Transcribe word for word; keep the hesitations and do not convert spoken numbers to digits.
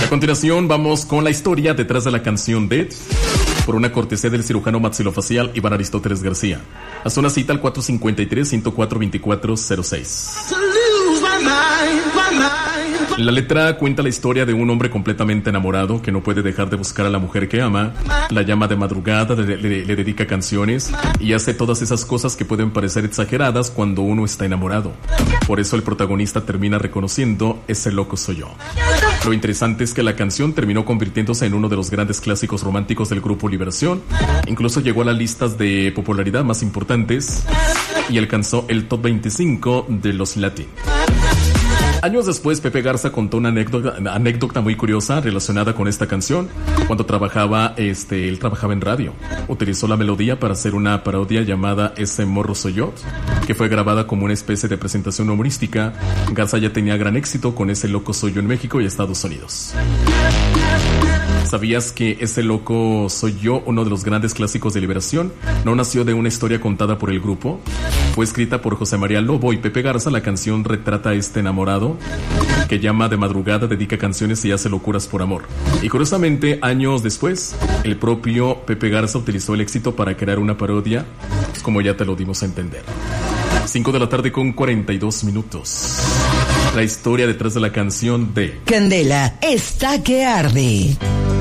A continuación vamos con la historia detrás de la canción Dead, por una cortesía del cirujano maxilofacial Iván Aristóteles García. Haz una cita al cuatro cinco tres, uno cuatro dos cuatro cero seis. La letra cuenta la historia de un hombre completamente enamorado que no puede dejar de buscar a la mujer que ama, la llama de madrugada, le, le, le dedica canciones y hace todas esas cosas que pueden parecer exageradas cuando uno está enamorado. Por eso el protagonista termina reconociendo: ese loco soy yo. Lo interesante es que la canción terminó convirtiéndose en uno de los grandes clásicos románticos del grupo Liberación. Incluso llegó a las listas de popularidad más importantes y alcanzó el top veinticinco de los Latin. Años después, Pepe Garza contó una anécdota, una anécdota muy curiosa relacionada con esta canción. Cuando trabajaba, este, él trabajaba en radio. Utilizó la melodía para hacer una parodia llamada Ese morro soy yo, que fue grabada como una especie de presentación humorística. Garza ya tenía gran éxito con Ese loco soy yo en México y Estados Unidos. ¿Sabías que Ese loco soy yo, uno de los grandes clásicos de Liberación, no nació de una historia contada por el grupo? Fue escrita por José María Lobo y Pepe Garza. La canción retrata a este enamorado que llama de madrugada, dedica canciones y hace locuras por amor. Y curiosamente, años después, el propio Pepe Garza utilizó el éxito para crear una parodia, como ya te lo dimos a entender. cinco de la tarde con cuarenta y dos minutos. La historia detrás de la canción de Candela está que arde.